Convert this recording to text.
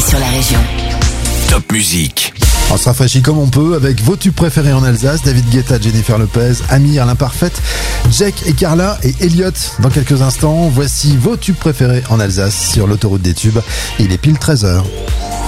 sur la région. Top Musique. On se rafraîchit comme on peut avec vos tubes préférés en Alsace. David Guetta, Jennifer Lopez, Amir, l'imparfaite, Jack et Carla et Elliot. Dans quelques instants, voici vos tubes préférés en Alsace sur l'autoroute des tubes. Il est pile 13h.